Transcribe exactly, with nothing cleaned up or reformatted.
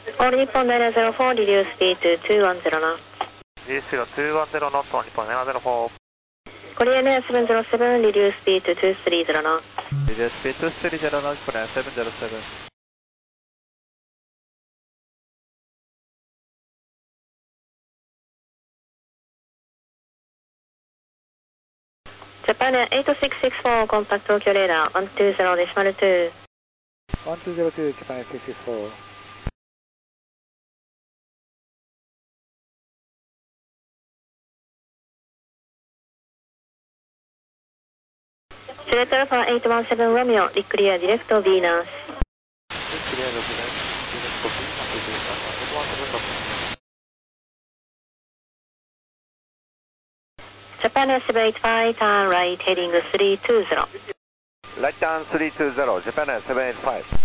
All Nippon nine zero four, reduce speed to two one zero knots. Reduce speed to two one zero knots on Nippon nine zero four. Korean Air seven zero seven, reduce speed to two three zero knots. Reduce speed to two three zero knots, Korean seven zero seven. Japan Air eight six six four, contact Tokyo radar one two zero decimal two. one two zero two, Japan Air six six four. Select Alpha eight one seven Romeo, clear direct to Venus. Clear direct to Venus. Japan Air seven eight five, turn right, heading three two zero. Right turn three two zero, Japan Air seven eight five.